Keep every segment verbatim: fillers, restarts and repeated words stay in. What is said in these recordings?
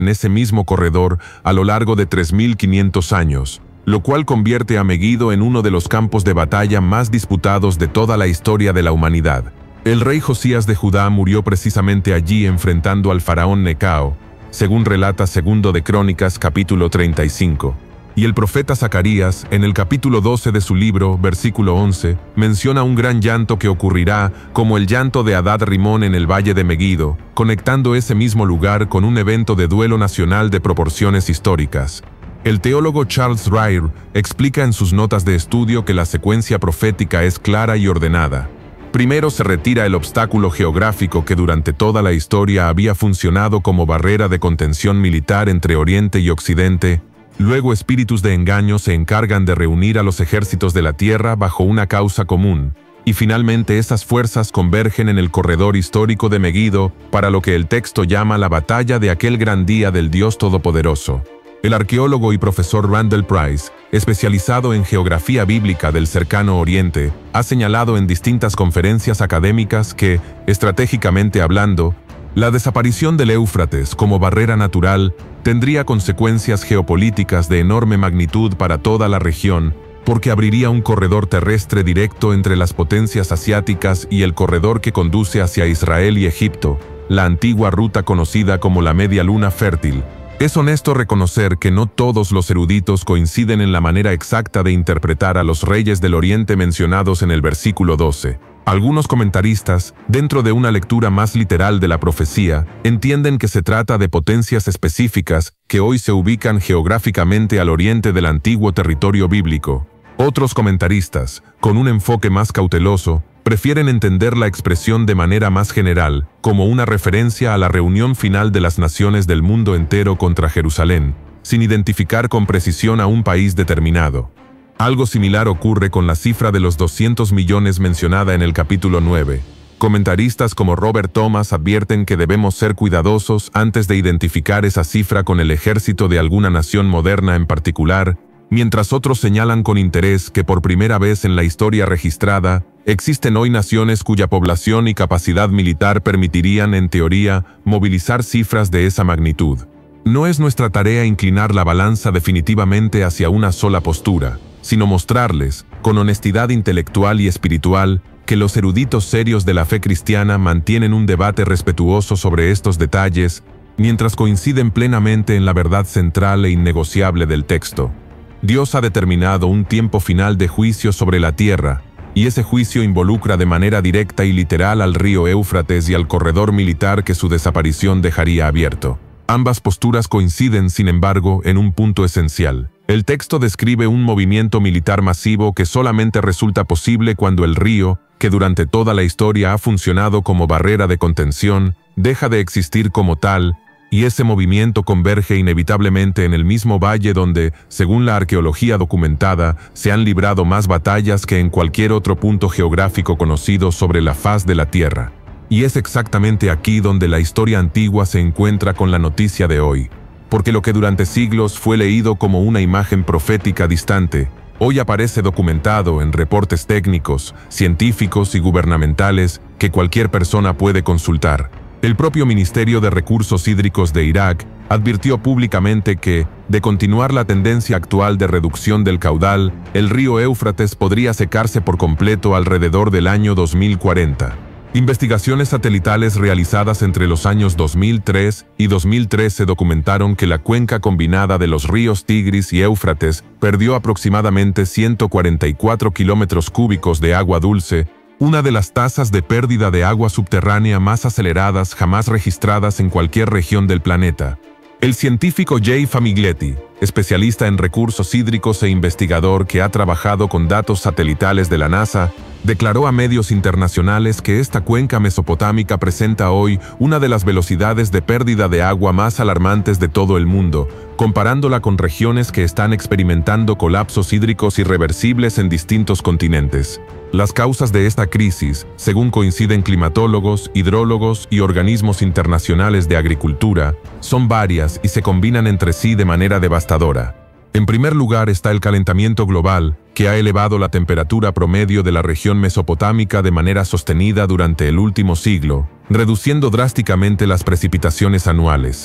en ese mismo corredor a lo largo de tres mil quinientos años, lo cual convierte a Meguido en uno de los campos de batalla más disputados de toda la historia de la humanidad. El rey Josías de Judá murió precisamente allí enfrentando al faraón Necao, según relata Segundo de Crónicas capítulo treinta y cinco. Y el profeta Zacarías, en el capítulo doce de su libro, versículo once, menciona un gran llanto que ocurrirá como el llanto de Hadad Rimón en el valle de Meguido, conectando ese mismo lugar con un evento de duelo nacional de proporciones históricas. El teólogo Charles Ryrie explica en sus notas de estudio que la secuencia profética es clara y ordenada. Primero se retira el obstáculo geográfico que durante toda la historia había funcionado como barrera de contención militar entre Oriente y Occidente. Luego espíritus de engaño se encargan de reunir a los ejércitos de la tierra bajo una causa común, y finalmente esas fuerzas convergen en el corredor histórico de Meguido para lo que el texto llama la batalla de aquel gran día del Dios Todopoderoso. El arqueólogo y profesor Randall Price, especializado en geografía bíblica del cercano Oriente, ha señalado en distintas conferencias académicas que, estratégicamente hablando, la desaparición del Éufrates como barrera natural tendría consecuencias geopolíticas de enorme magnitud para toda la región, porque abriría un corredor terrestre directo entre las potencias asiáticas y el corredor que conduce hacia Israel y Egipto, la antigua ruta conocida como la Media Luna Fértil. Es honesto reconocer que no todos los eruditos coinciden en la manera exacta de interpretar a los reyes del Oriente mencionados en el versículo doce. Algunos comentaristas, dentro de una lectura más literal de la profecía, entienden que se trata de potencias específicas que hoy se ubican geográficamente al oriente del antiguo territorio bíblico. Otros comentaristas, con un enfoque más cauteloso, prefieren entender la expresión de manera más general, como una referencia a la reunión final de las naciones del mundo entero contra Jerusalén, sin identificar con precisión a un país determinado. Algo similar ocurre con la cifra de los doscientos millones mencionada en el capítulo nueve. Comentaristas como Robert Thomas advierten que debemos ser cuidadosos antes de identificar esa cifra con el ejército de alguna nación moderna en particular, mientras otros señalan con interés que por primera vez en la historia registrada, existen hoy naciones cuya población y capacidad militar permitirían, en teoría, movilizar cifras de esa magnitud. No es nuestra tarea inclinar la balanza definitivamente hacia una sola postura, sino mostrarles, con honestidad intelectual y espiritual, que los eruditos serios de la fe cristiana mantienen un debate respetuoso sobre estos detalles, mientras coinciden plenamente en la verdad central e innegociable del texto. Dios ha determinado un tiempo final de juicio sobre la tierra, y ese juicio involucra de manera directa y literal al río Éufrates y al corredor militar que su desaparición dejaría abierto. Ambas posturas coinciden, sin embargo, en un punto esencial. El texto describe un movimiento militar masivo que solamente resulta posible cuando el río, que durante toda la historia ha funcionado como barrera de contención, deja de existir como tal, y ese movimiento converge inevitablemente en el mismo valle donde, según la arqueología documentada, se han librado más batallas que en cualquier otro punto geográfico conocido sobre la faz de la tierra. Y es exactamente aquí donde la historia antigua se encuentra con la noticia de hoy, porque lo que durante siglos fue leído como una imagen profética distante, hoy aparece documentado en reportes técnicos, científicos y gubernamentales que cualquier persona puede consultar. El propio Ministerio de Recursos Hídricos de Irak advirtió públicamente que, de continuar la tendencia actual de reducción del caudal, el río Éufrates podría secarse por completo alrededor del año dos mil cuarenta. Investigaciones satelitales realizadas entre los años dos mil tres y dos mil trece documentaron que la cuenca combinada de los ríos Tigris y Éufrates perdió aproximadamente ciento cuarenta y cuatro kilómetros cúbicos de agua dulce, una de las tasas de pérdida de agua subterránea más aceleradas jamás registradas en cualquier región del planeta. El científico Jay Famiglietti, especialista en recursos hídricos e investigador que ha trabajado con datos satelitales de la NASA, declaró a medios internacionales que esta cuenca mesopotámica presenta hoy una de las velocidades de pérdida de agua más alarmantes de todo el mundo, comparándola con regiones que están experimentando colapsos hídricos irreversibles en distintos continentes. Las causas de esta crisis, según coinciden climatólogos, hidrólogos y organismos internacionales de agricultura, son varias y se combinan entre sí de manera devastadora. En primer lugar está el calentamiento global, que ha elevado la temperatura promedio de la región mesopotámica de manera sostenida durante el último siglo, reduciendo drásticamente las precipitaciones anuales.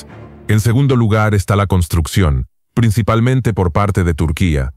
En segundo lugar está la construcción, principalmente por parte de Turquía,